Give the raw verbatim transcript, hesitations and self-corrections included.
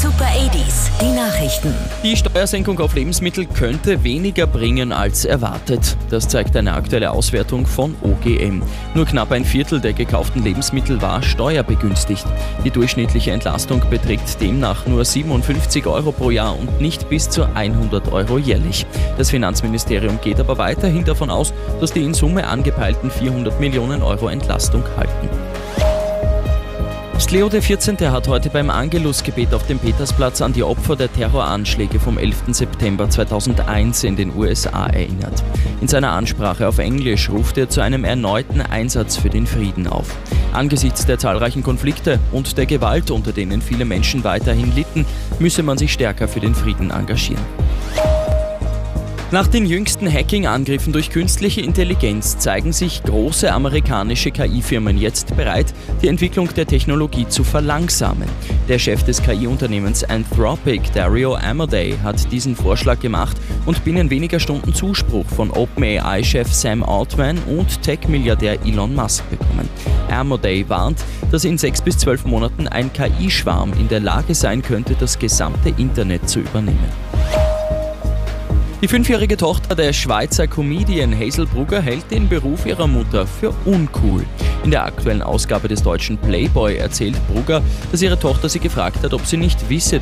Super achtziger, die Nachrichten. Die Steuersenkung auf Lebensmittel könnte weniger bringen als erwartet. Das zeigt eine aktuelle Auswertung von O G M. Nur knapp ein Viertel der gekauften Lebensmittel war steuerbegünstigt. Die durchschnittliche Entlastung beträgt demnach nur siebenundfünfzig Euro pro Jahr und nicht bis zu hundert Euro jährlich. Das Finanzministerium geht aber weiterhin davon aus, dass die in Summe angepeilten vierhundert Millionen Euro Entlastung halten. Leo der vierzehnte hat heute beim Angelusgebet auf dem Petersplatz an die Opfer der Terroranschläge vom elften September zweitausendeins in den U S A erinnert. In seiner Ansprache auf Englisch ruft er zu einem erneuten Einsatz für den Frieden auf. Angesichts der zahlreichen Konflikte und der Gewalt, unter denen viele Menschen weiterhin litten, müsse man sich stärker für den Frieden engagieren. Nach den jüngsten Hacking-Angriffen durch künstliche Intelligenz zeigen sich große amerikanische K I-Firmen jetzt bereit, die Entwicklung der Technologie zu verlangsamen. Der Chef des K I-Unternehmens Anthropic, Dario Amodei, hat diesen Vorschlag gemacht und binnen weniger Stunden Zuspruch von OpenAI-Chef Sam Altman und Tech-Milliardär Elon Musk bekommen. Amodei warnt, dass in sechs bis zwölf Monaten ein K I-Schwarm in der Lage sein könnte, das gesamte Internet zu übernehmen. Die fünfjährige Tochter der Schweizer Comedian Hazel Brugger hält den Beruf ihrer Mutter für uncool. In der aktuellen Ausgabe des deutschen Playboy erzählt Brugger, dass ihre Tochter sie gefragt hat, ob sie nicht wisse,